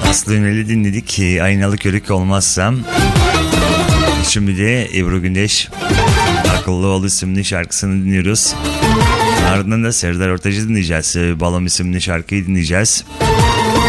Aslı Ünal'ı dinledik ki aynalı körük olmazsam. Şimdi de Ebru Gündeş Akıllı Ol isimli şarkısını dinliyoruz. Ardından da Serdar Ortaç'ı dinleyeceğiz. Balon isimli şarkıyı dinleyeceğiz.